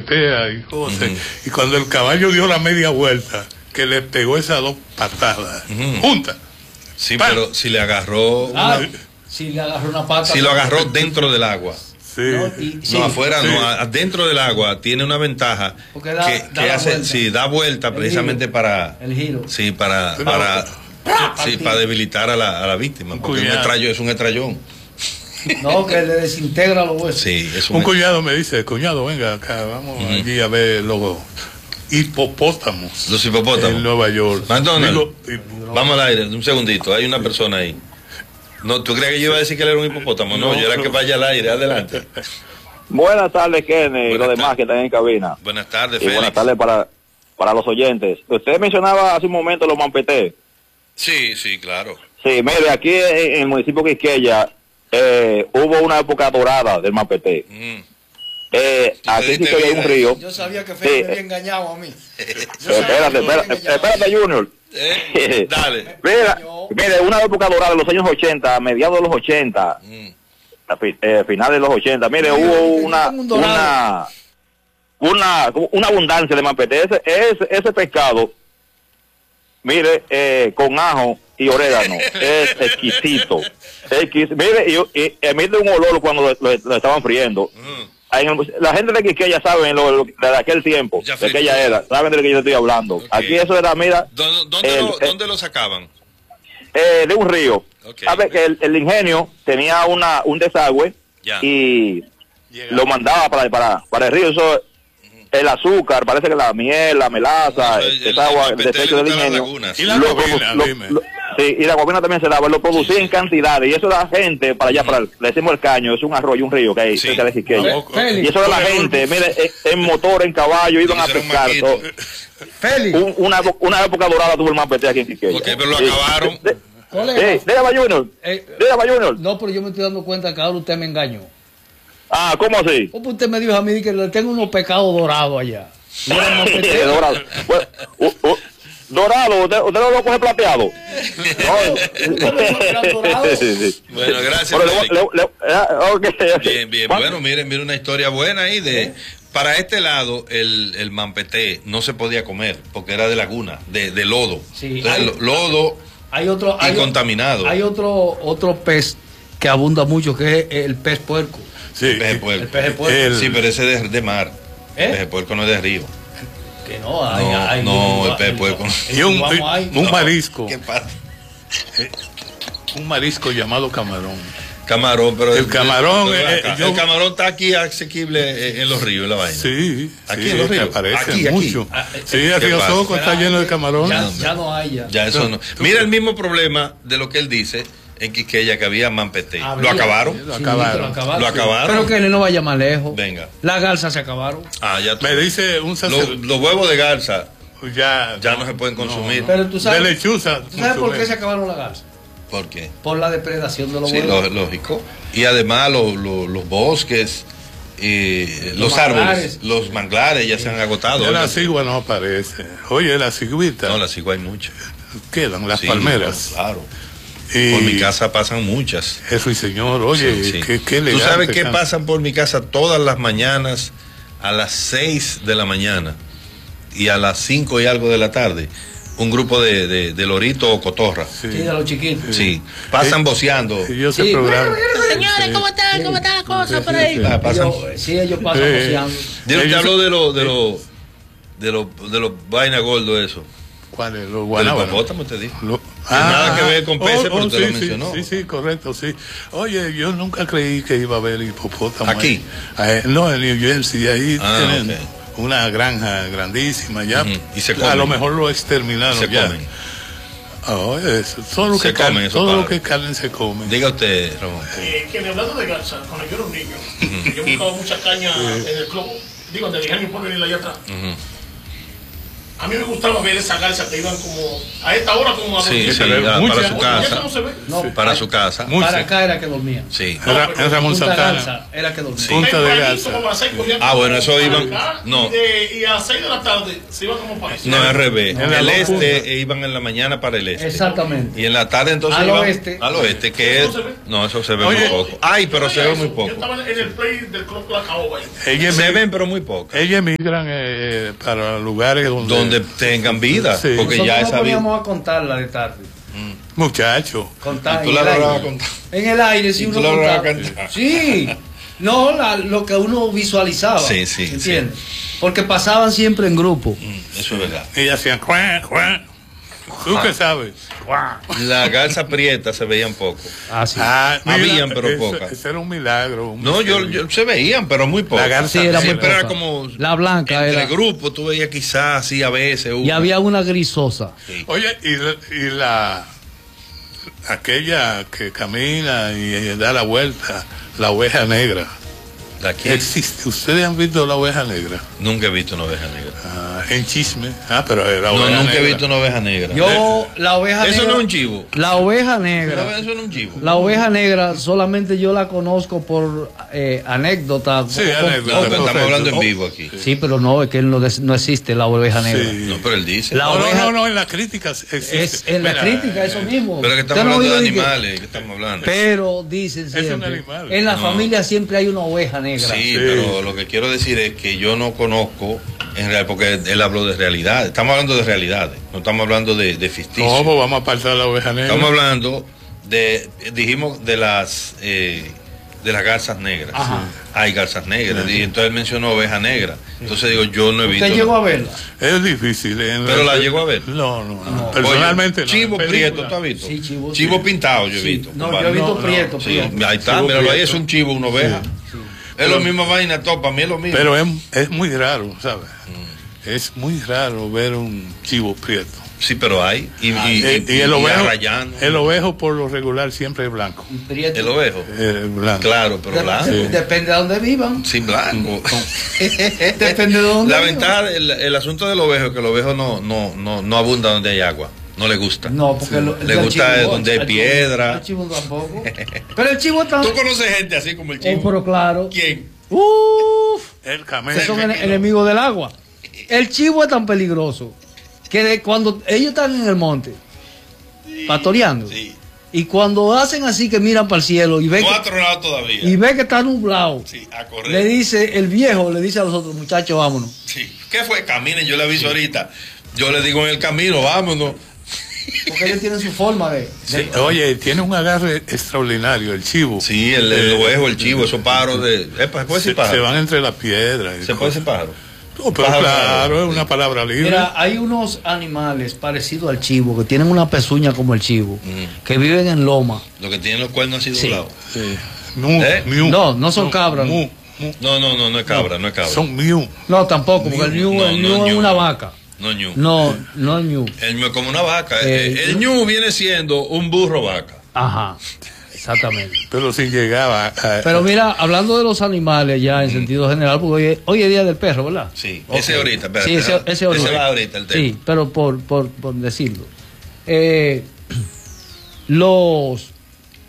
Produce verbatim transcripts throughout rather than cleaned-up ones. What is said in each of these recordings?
corretea y cosas. Ujú. Y cuando el caballo dio la media vuelta, que le pegó esas dos patadas Ujú. juntas. Sí, ¡Pam! pero si le agarró Ah, una- si le agarró una pata. si lo agarró dentro del agua. Sí. No, y- sí, No, afuera sí. no, adentro del agua tiene una ventaja Porque da- que, da que la hace, vuelta. sí, da vuelta El precisamente giro. para, El giro. sí, para, Pero- para, sí, Partir. para debilitar a la, a la víctima, porque un Cuidado. estrellón es un estrellón. No, que le desintegra los huesos. Sí, es Un un, cuñado me dice, cuñado, venga acá, vamos Ujú. allí a ver los hipopótamos. Los hipopótamos. En Nueva York. McDonald. Digo, hipo- Vamos al aire, un segundito, hay una persona ahí. No, ¿tú crees que yo iba a decir que él era un hipopótamo? No, No, yo era no. que vaya al aire, adelante. Buenas tardes, Kenny, y Buenas los demás tardes. que están en cabina. Buenas tardes, Y buenas Félix. tardes para, para los oyentes. Usted mencionaba hace un momento los mampetés. Sí, sí, claro. Sí, mire, aquí en, en el municipio de Quisqueya eh, hubo una época dorada del mampeté. Mm. Eh, ¿Tú te aquí en diste Quisqueya hay un vida? río. Yo sabía que Sí. Félix me había engañado a mí. Yo Eh, sabía espérate, que me había espérate, engañado. espérate, Junior. Eh, Dale. Mira, mire, una época dorada de los años ochenta, mediados de los ochenta, Mm. a fi- eh, finales de los ochenta, mire, Mira, hubo yo una, tengo un dorado. una, una, como una abundancia de mampeté. Ese, ese, ese pescado, mire, eh, con ajo y orégano, es exquisito. Exquis- mire, y, y emite un olor cuando lo, lo- lo estaban friendo. Mm. Ahí en el- la gente de Quisqueya saben lo, lo- de aquel tiempo, Ya de aquella frito. era, saben de lo que yo estoy hablando. Ok. Aquí eso era, mira, ¿Dó- ¿Dónde, El- lo, eh, ¿Dónde lo sacaban? eh, de un río. Ok. Sabe que el, el ingenio tenía una un desagüe Ya. y Llega. lo mandaba para, para, para el río. Eso, el azúcar, parece que la miel, la melaza, No, el- el, el- agua, el el mampeté desecho le del gusta las ingenio. lagunas. Y la lo guabina, produ- dime. lo- sí, y la guabina también se daba, lo producía Sí, sí. en cantidades, y eso da gente para allá, para el- le decimos el caño, es un arroyo, un río que hay Sí. cerca de Quisqueya. Vamos, Félix. Y eso de la Oye, gente, Olmo. mire, en, en motor, en caballo, iban a Hicieron pescar. maquito. todo. Félix, Un- una, epo- una época dorada tuvo el Mapete aquí en Quisqueya. Ok, pero lo Sí. acabaron. De- colega. Sí, dígame, Junior. Eh, Dígame, Junior. no, pero yo me estoy dando cuenta que ahora usted me engañó. Ah, ¿cómo así? ¿Cómo usted me dijo a mí que le tengo unos pecados dorados allá? Y era más pequeño. Dorado. Bueno, u- u- dorado, ¿usted, usted no lo coge plateado? No. Dorado. Sí, sí. Bueno, gracias, Bueno, le- Félix. le- le- ah, ok, ok. Bien, bien. ¿Cuánto? Bueno, miren, miren una historia buena ahí de... Para este lado, el, el mampeté no se podía comer porque era de laguna, de, de lodo. Sí, Entonces, hay- lo- lodo Hay otro, y hay, contaminado. hay otro, otro pez que abunda mucho, que es el pez puerco. Sí, El peje puerco. El peje puerco. El- Sí, pero ese es de, de mar. ¿Eh? El peje puerco no es de río. Que no, hay, No, hay- no, hay- el pez puerco. en Y un, Guamo hay. un No, marisco, ¿Qué pasa? un marisco llamado camarón. Camarón, pero... El camarón, pero eh, acá, yo- el camarón está aquí asequible eh, en los ríos, en la vaina. Sí, Aquí sí, en los que ríos. aparece Aquí, aquí. mucho. Ah, eh, Sí, el ¿qué río pasa? Soco está lleno de camarones. Ya, ya no hay ya. Ya eso no. ¿Tú Mira crees? el mismo problema de lo que él dice en Quisqueya, que había mampeté. Había. Lo acabaron. Lo Sí, acabaron. lo acabaron. Lo acabaron. Pero que él no vaya más lejos. Venga. Las garzas se acabaron. Ah, ya tú- Me dice un Los, sacerdote. los huevos de garza Ya, ya no se pueden consumir. Pero tú sabes, de lechuza. ¿tú sabes por mucho qué se menos. acabaron las garzas? ¿Por qué? Por la depredación de los Sí, huevos. lo- lógico. Y además lo- lo- los bosques, eh, los, Los árboles, manglares. los manglares ya se han agotado. Ya la Oiga. cigua no aparece. Oye, la cigüita. No, las cigua hay muchas. Quedan las Sí, palmeras. Claro. Y Por mi casa pasan muchas. Eso y señor, oye, Sí, sí. qué, qué ¿Tú elegante sabes qué can- pasan por mi casa todas las mañanas a las seis de la mañana y a las cinco y algo de la tarde? Un grupo de, de, de lorito o cotorra. Sí. Sí, de los chiquitos. Sí, pasan voceando. Sí, yo sé Sí. programa. Señores, ¿cómo está? ¿Cómo está la cosa por ahí? Ah, pasan. Ellos- sí, ellos pasan Sí. joseando. Yo te Ellos- hablo de los de los de los de los vaina gordo eso. ¿Cuál es? Los Del guanábanos. hipopótamo te digo. Lo- nada que ver con peces, pero usted sí, lo sí, mencionó. Sí, sí, correcto, sí. Oye, yo nunca creí que iba a haber hipopótamo. ¿Aquí? ahí. Eh, no, en New Jersey, ahí Ah, tienen ok. una granja grandísima ya. Ujú, y se A comen. lo mejor lo exterminaron Se ya. comen. Ah, oye, eso, todo lo Se que comen carne, esos todo lo pájaros. que carne se come. Diga usted, Ramón. Eh, que me hablando de garza, cuando yo era un niño, yo buscaba mucha caña en el club, digo, donde dejé mi pueblo y allá atrás. Ujú. A mí me gustaba ver esa garza que iban como a esta hora como a Sí, dormir. sí, pero ah, mucha- para su Oye, eso casa. no se ve. No, Para ay, su casa. Muy para cerca. acá era que dormía. Sí. Era, era Ramón Punta Santana. Garza era que dormía. Sí. Punta de Tempranito, Garza. como a las seis cogían Ah, bueno, eso para iban- acá, no. Y, de- y a las seis de la tarde se iban como para eso. No, al revés. En la El dos este puntas. e iban en la mañana para el este. Exactamente. Y en la tarde entonces Al iban oeste. al oeste, que es... ¿Eso se ve? No, eso se ve Oye, muy poco. Ay, pero se ve muy Yo poco. estaba en el play del Club La Caoba ahí. Ellos Se mi- ven, pero muy poco. ellos emigran eh, para lugares donde... Donde tengan vida, Sí. porque Nosotros ya nos esa vida... poníamos a contarla de tarde. Muchacho. Contar Y tú en la el aire. lograbas contar. En el aire, sí, Y tú uno la lograbas contaba. cantar. Sí. No, la- lo que uno visualizaba. Sí, sí, ¿Entiendes? Porque pasaban siempre en grupo. Mm, Eso es verdad. Ellos hacían... cuá, cuá. ¿Tú qué sabes? Cuá. Las garzas prietas se veían poco. Ah, sí. Ah, mira, Habían, pero eso- pocas. Eso era un milagro. un No, yo, misterio. yo- se veían, pero muy poco. La garza Sí, era muy Siempre era poca. como... La blanca Entre era. grupos, tú veías quizás así a veces. Y una. había una grisosa. Sí. Oye, y, la- y la... Aquella que camina y da la vuelta, la oveja negra. ¿De aquí? Existe. ¿Ustedes han visto la oveja negra? Nunca he visto una oveja negra. Ah, en chisme. Ah, pero era No, oveja nunca he negra. visto una oveja negra. Yo, la oveja Eso negra. no es un chivo. La oveja Una negra. oveja- Eso no es un chivo. La oveja negra solamente yo la conozco por eh, anécdota. Sí, Con- anécdota. No, pero estamos Perfecto. hablando en vivo aquí. Sí, pero no, es que no, des- no existe la oveja negra. Sí. No, pero él dice. La No, no, oveja- no, no, en las críticas existe. Es en la Mira, crítica, eh, eso mismo. Pero que Usted estamos no ha hablando de oído que- animales. ¿Qué estamos hablando? Pero dicen un siempre, animal. en la No. familia siempre hay una oveja negra. Sí, Sí. pero lo que quiero decir es que yo no conozco, en real, porque él habló de realidad. Estamos hablando de realidades, no estamos hablando de, de ficticio. No, pues vamos a apartar la oveja negra. Estamos hablando de, dijimos, de las eh, de las garzas negras. Ajá. Hay garzas negras. Y entonces él mencionó oveja negra. Entonces digo, yo no he visto. ¿Usted llegó a verla? Es difícil. en Pero la llegó a ver. No, no, no. No. Personalmente Oye, no. Chivo En prieto, película. ¿tú has visto? Sí, chivo, Chivo sí. pintado yo he Sí. visto. No, compadre. yo he visto No, no. prieto, Sí, prieto. ahí está, Chivo míralo ahí, prieto. es un chivo, una oveja. Es lo mismo vaina, todo, para mí es lo mismo. Pero es, es muy raro, ¿sabes? Mm. Es muy raro ver un chivo prieto. Sí, pero hay. Y, y, y, Eh, y el y ovejo, arrayano. el ovejo por lo regular siempre es blanco. Y prieto. El ovejo. Eh, blanco. Claro, pero De- blanco. Depende de dónde vivan. Sin blanco. Depende de dónde La vivan. ventaja, el, el asunto del ovejo es que el ovejo no, no, no, no abunda donde hay agua. No le gusta. No, porque lo- Le el gusta chivo- donde hay el chivo- piedra. El chivo tampoco. Pero el chivo está. ¿Tú conoces gente así como el Oh, chivo? pero claro. ¿Quién? Uf. El Que camello. son ene- enemigos del agua. El chivo es tan peligroso que de cuando ellos están en el monte pastoreando Sí. y cuando hacen así que miran para el cielo y ven No que, ha tronado todavía. y ve que está nublado, Sí, a correr. le dice el viejo, le dice a los otros muchachos, vámonos. Sí. ¿Qué fue? Caminen, yo le aviso ahorita. Yo le digo en el camino, vámonos. Porque ellos tienen su forma de... Sí, oye, tiene un agarre extraordinario, el chivo. Sí, el, el Eh, ovejo, el chivo, esos pájaros de... Epa, ¿se puede se, decir pájaro? se van entre las piedras. y ¿Se puede cosas. decir pájaro? No, pero Pájaro, claro, pájaro. es una palabra libre. Mira, hay unos animales parecidos al chivo que tienen una pezuña como el chivo, Mm. que viven en loma. Los que tienen los cuernos así Sí. doblados. Sí. Mu, ¿Eh? miu. No, no son cabras. Mu, mu. No, no, no, no es cabra, no es cabra. Son miu. No, tampoco, porque el ñu, No, el no, ñu es ñu. una vaca. No, ñu. No, no es ñu. El ñu es como una vaca. Eh, el el ñu viene siendo un burro vaca. Ajá, exactamente. Pero sin llegar a... a- Pero mira, hablando de los animales ya en sentido general, porque hoy es, hoy es día del perro, ¿verdad? Sí, Ok. ese ahorita, espérate. Sí, ese, ese ahorita. va ahorita el tema. Sí, pero por, por, por decirlo. Eh, los...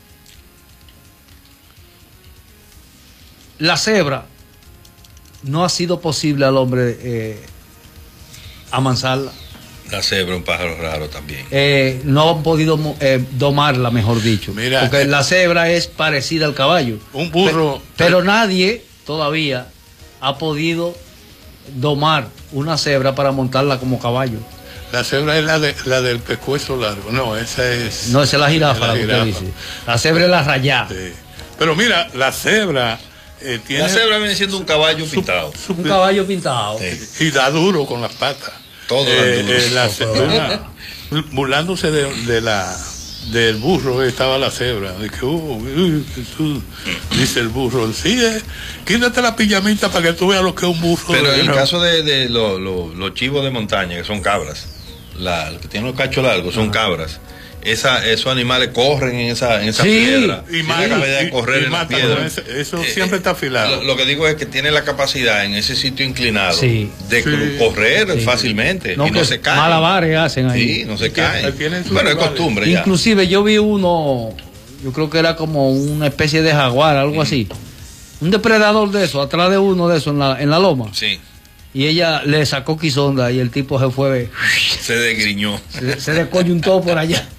La cebra no ha sido posible al hombre eh, amansarla. La cebra, un pájaro raro también. Eh, no han podido mo- eh, domarla, mejor dicho. Mira, porque eh, la cebra es parecida al caballo. Un burro... Pe- pero nadie todavía ha podido domar una cebra para montarla como caballo. La cebra es la, de, la del pescuezo largo. No, esa es... No, esa es la jirafa, la la que usted jirafa. dice. La cebra es la rayá. Sí. Pero mira, la cebra eh, tiene... La cebra viene siendo un caballo pintado. su- Un caballo pintado. Sí. y da duro con las patas. Todo da Eh, duro. eh, la cebra, burlándose de, de la del burro estaba la cebra. De que, uh, uh, Jesús. Dice el burro, sí, eh, quítate la pijamita para que tú veas lo que es un burro. Pero en el ¿no? caso de, de lo- lo- los chivos de montaña, que son cabras, la, los que tienen los cachos largos son cabras. esa, esos animales corren en esa, en esa Sí, piedra. y Tienen matan, la capacidad de y- correr y en la matan piedra. con ese- eso Eh, siempre está afilado. Lo, lo que digo es que tiene la capacidad en ese sitio inclinado Sí. de Sí. correr Sí. fácilmente y no que se caen. malabares hacen ahí. Sí, no se Tienen- caen. tienen sus Bueno, es rivales. costumbre ya. Inclusive yo vi uno, yo creo que era como una especie de jaguar, algo así. Un depredador de eso, atrás de uno de eso en la, en la loma. Sí, Y ella le sacó quisonda y el tipo se fue, se desgriñó. se, se descoyuntó por allá.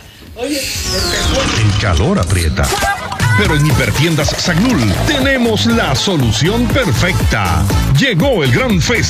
El calor aprieta. Pero en Hipertiendas Sagnul tenemos la solución perfecta. Llegó el gran festival